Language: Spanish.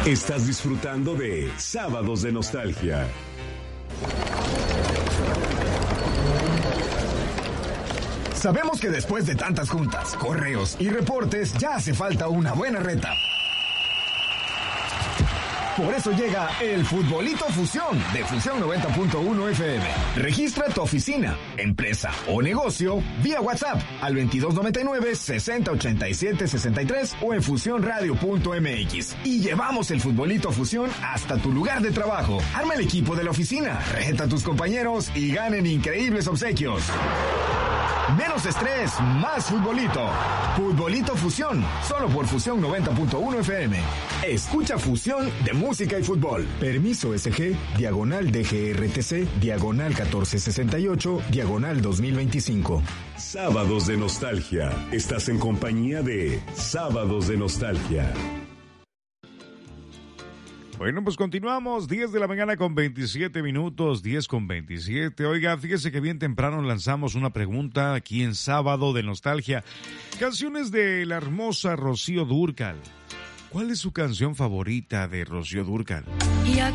Estás disfrutando de Sábados de Nostalgia. Sabemos que después de tantas juntas, correos y reportes, ya hace falta una buena reta. Por eso llega el Futbolito Fusión de Fusión 90.1 FM. Registra tu oficina, empresa o negocio vía WhatsApp al 2299-6087-63 o en fusionradio.mx. Y llevamos el Futbolito Fusión hasta tu lugar de trabajo. Arma el equipo de la oficina, reta a tus compañeros y ganen increíbles obsequios. Menos estrés, más futbolito. Futbolito Fusión, solo por Fusión 90.1 FM. Escucha Fusión de música y fútbol. Permiso SG, /DGRTC, /1468, /2025. Sábados de Nostalgia. Estás en compañía de Sábados de Nostalgia. Bueno, pues continuamos, 10 de la mañana con 27 minutos, 10 con 27. Oiga, fíjese que bien temprano lanzamos una pregunta aquí en Sábado de Nostalgia. Canciones de la hermosa Rocío Dúrcal. ¿Cuál es su canción favorita de Rocío Dúrcal?